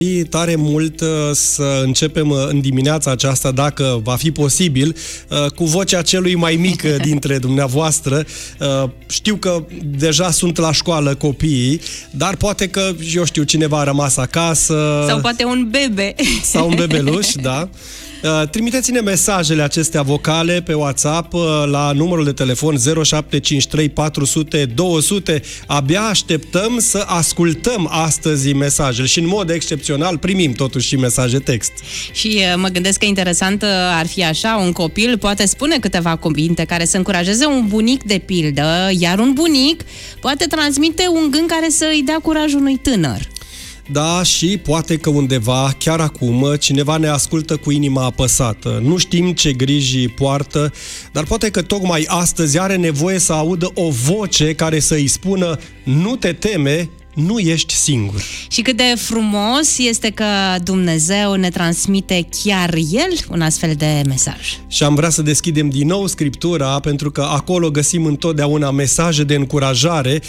Tare mult să începem în dimineața aceasta, dacă va fi posibil, cu vocea celui mai mic dintre dumneavoastră. Știu că deja sunt la școală copiii, dar poate că, eu știu, cineva a rămas acasă. Sau poate un bebe. Sau un bebeluș, da. Trimiteți-ne mesajele acestea vocale pe WhatsApp la numărul de telefon 0753 400 200. Abia așteptăm să ascultăm astăzi mesajele și în mod excepțional primim totuși și mesaje text. Și mă gândesc că interesant ar fi așa, un copil poate spune câteva cuvinte care să încurajeze un bunic de pildă, iar un bunic poate transmite un gând care să îi dea curaj unui tânăr. Da, și poate că undeva, chiar acum, cineva ne ascultă cu inima apăsată. Nu știm ce griji poartă, dar poate că tocmai astăzi are nevoie să audă o voce care să îi spună: nu te teme, nu ești singur. Și cât de frumos este că Dumnezeu ne transmite chiar El un astfel de mesaj. Și am vrea să deschidem din nou Scriptura, pentru că acolo găsim întotdeauna mesaje de încurajare.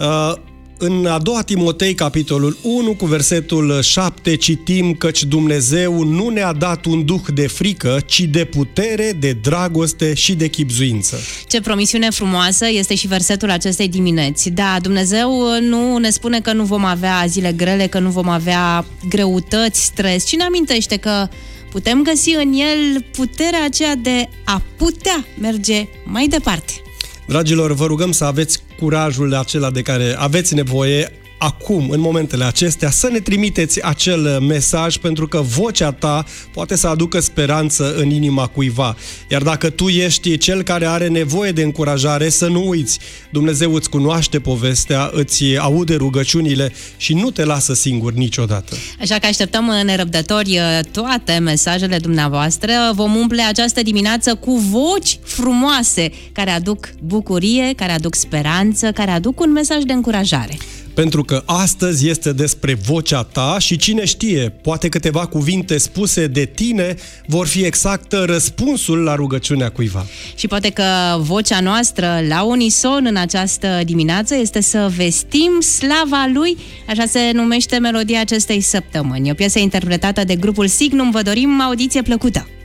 În a doua Timotei, capitolul 1, cu versetul 7, citim: căci Dumnezeu nu ne-a dat un duh de frică, ci de putere, de dragoste și de chibzuință. Ce promisiune frumoasă este și versetul acestei dimineți. Da, Dumnezeu nu ne spune că nu vom avea zile grele, că nu vom avea greutăți, stres, ci ne amintește că putem găsi în El puterea aceea de a putea merge mai departe. Dragilor, vă rugăm să aveți curajul acela de care aveți nevoie acum, în momentele acestea, să ne trimiteți acel mesaj, pentru că vocea ta poate să aducă speranță în inima cuiva. Iar dacă tu ești cel care are nevoie de încurajare, să nu uiți, Dumnezeu îți cunoaște povestea, îți aude rugăciunile și nu te lasă singur niciodată. Așa că așteptăm nerăbdători toate mesajele dumneavoastră. Vom umple această dimineață cu voci frumoase care aduc bucurie, care aduc speranță, care aduc un mesaj de încurajare. Pentru că astăzi este despre vocea ta și cine știe, poate câteva cuvinte spuse de tine vor fi exact răspunsul la rugăciunea cuiva. Și poate că vocea noastră la unison în această dimineață este să vestim slava Lui, așa se numește melodia acestei săptămâni. O piesă interpretată de grupul Signum. Vă dorim audiție plăcută!